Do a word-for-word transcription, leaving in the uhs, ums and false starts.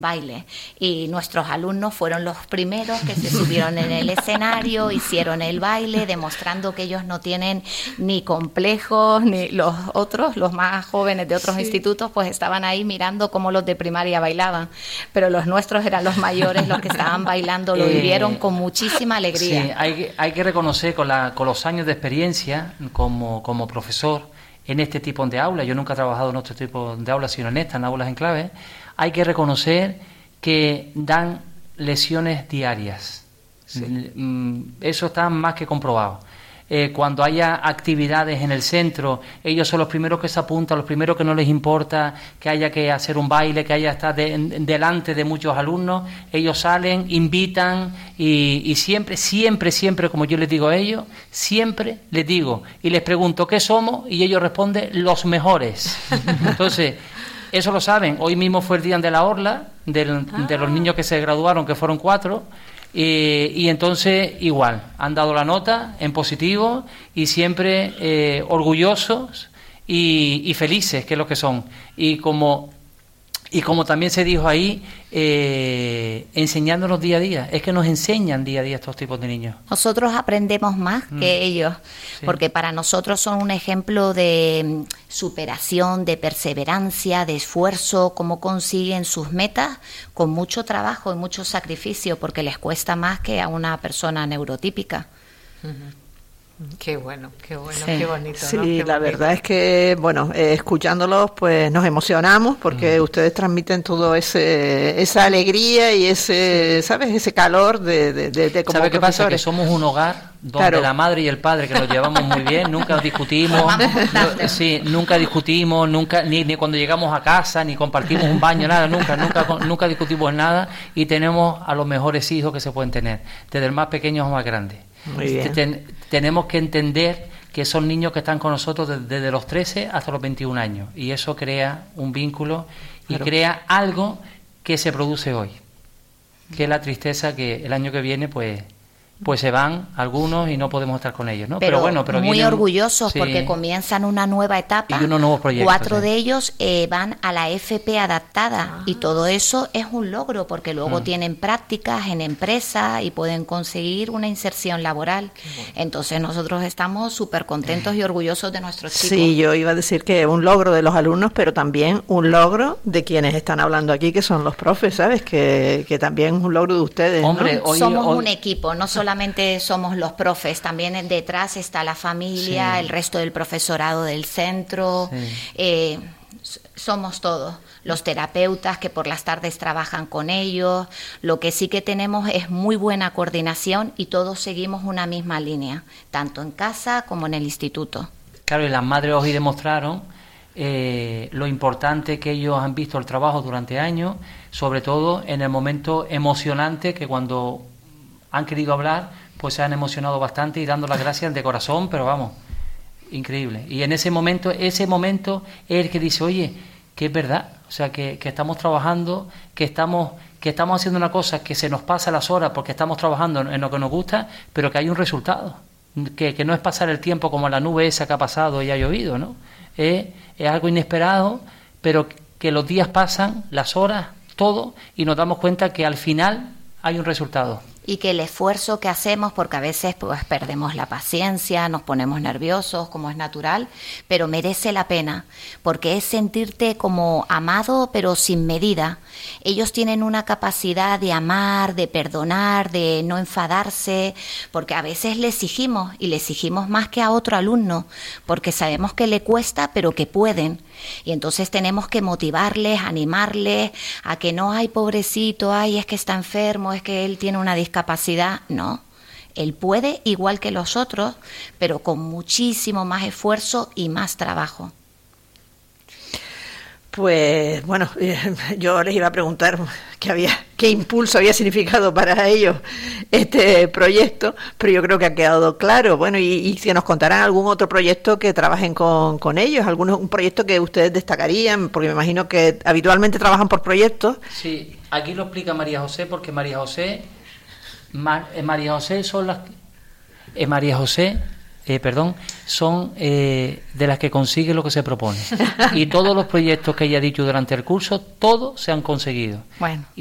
baile, y nuestros alumnos fueron los primeros que se subieron en el escenario, hicieron el baile, demostrando que ellos no tienen ni complejos, ni los otros, los más jóvenes de otros sí. institutos, pues estaban ahí mirando cómo los de primaria bailaban, pero los nuestros eran los mayores, los que estaban bailando, lo eh, vivieron con muchísima alegría. Sí, hay, hay que reconocer con, la, con los años de experiencia como, como profesor en este tipo de aulas, yo nunca he trabajado en otro tipo de aulas, sino en estas, en aulas en clave, hay que reconocer que dan lesiones diarias. Sí. Eso está más que comprobado. Eh, cuando haya actividades en el centro, ellos son los primeros que se apuntan, los primeros que no les importa que haya que hacer un baile, que haya que estar de, en, delante de muchos alumnos, ellos salen, invitan y, y siempre, siempre, siempre, como yo les digo a ellos, siempre les digo y les pregunto ¿qué somos? Y ellos responden los mejores. Entonces, eso lo saben. Hoy mismo fue el día de la orla, del, ah. de los niños que se graduaron, que fueron cuatro, eh, y entonces igual, han dado la nota en positivo y siempre eh, orgullosos y, y felices, que es lo que son. Y como, y como también se dijo ahí, eh, enseñándonos día a día. Es que nos enseñan día a día estos tipos de niños. Nosotros aprendemos más mm. que ellos, sí. porque para nosotros son un ejemplo de superación, de perseverancia, de esfuerzo, cómo consiguen sus metas con mucho trabajo y mucho sacrificio, porque les cuesta más que a una persona neurotípica. Uh-huh. Qué bueno, qué bueno, sí. qué bonito, sí, ¿no? Qué la bonito. verdad es que, bueno, eh, escuchándolos, pues nos emocionamos porque mm. ustedes transmiten todo ese esa alegría y ese, ¿sabes? Ese calor de, de, de, de como ¿Sabe qué pasa? Que profesores. somos un hogar donde claro. la madre y el padre, que nos llevamos muy bien, nunca discutimos, no, sí, nunca discutimos, nunca ni, ni cuando llegamos a casa, ni compartimos un baño, nada, nunca, nunca, nunca discutimos nada, y tenemos a los mejores hijos que se pueden tener, desde el más pequeño al más grande. Muy bien. Ten, tenemos que entender que son niños que están con nosotros desde, desde los trece hasta los veintiún años, y eso crea un vínculo y claro. crea algo que se produce hoy, que es la tristeza que el año que viene pues pues se van algunos y no podemos estar con ellos, ¿no? Pero, pero bueno, pero muy vienen, orgullosos sí, porque comienzan una nueva etapa. Y unos nuevos proyectos. Cuatro sí. de ellos eh, van a la F P adaptada ah. y todo eso es un logro porque luego mm. tienen prácticas en empresas y pueden conseguir una inserción laboral. Bueno. Entonces nosotros estamos súper contentos y orgullosos de nuestros chicos. Sí, yo iba a decir que un logro de los alumnos, pero también un logro de quienes están hablando aquí, que son los profes, ¿sabes? Que, que también es un logro de ustedes, Hombre, ¿no? hoy, Somos hoy... un equipo, no solamente Solamente somos los profes, también detrás está la familia, sí. el resto del profesorado del centro, sí. eh, somos todos, los terapeutas que por las tardes trabajan con ellos. Lo que sí que tenemos es muy buena coordinación y todos seguimos una misma línea, tanto en casa como en el instituto. Claro, y las madres hoy demostraron eh, lo importante que ellos han visto el trabajo durante años, sobre todo en el momento emocionante que cuando han querido hablar, pues se han emocionado bastante y dando las gracias de corazón, pero vamos, increíble. Y en ese momento, ese momento es el que dice, oye, que es verdad, o sea, que, que estamos trabajando, que estamos, que estamos haciendo una cosa, que se nos pasa las horas porque estamos trabajando en lo que nos gusta, pero que hay un resultado, que, que no es pasar el tiempo como la nube esa que ha pasado y ha llovido, ¿no? Es, es algo inesperado, pero que los días pasan, las horas, todo, y nos damos cuenta que al final hay un resultado. Y que el esfuerzo que hacemos, porque a veces pues perdemos la paciencia, nos ponemos nerviosos, como es natural, pero merece la pena, porque es sentirte como amado, pero sin medida. Ellos tienen una capacidad de amar, de perdonar, de no enfadarse, porque a veces le exigimos, y le exigimos más que a otro alumno, porque sabemos que le cuesta, pero que pueden. Y entonces tenemos que motivarles, animarles a que no, ay, pobrecito, ay, es que está enfermo, es que él tiene una discapacidad. No, él puede igual que los otros, pero con muchísimo más esfuerzo y más trabajo. Pues bueno, yo les iba a preguntar qué había, qué impulso había significado para ellos este proyecto, pero yo creo que ha quedado claro. Bueno, y, y si nos contarán algún otro proyecto que trabajen con, con ellos, algún un proyecto que ustedes destacarían, porque me imagino que habitualmente trabajan por proyectos. Sí, aquí lo explica María José, porque María José, Mar, eh, María José son las, eh, María José eh, perdón, son eh, de las que consigue lo que se propone. Y todos los proyectos que ella ha dicho durante el curso, todos se han conseguido. Bueno.